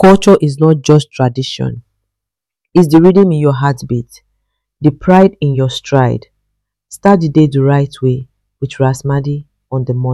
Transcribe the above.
Culture is not just tradition, it's the rhythm in your heartbeat, the pride in your stride. Start the day the right way with Rasmadi on the morning.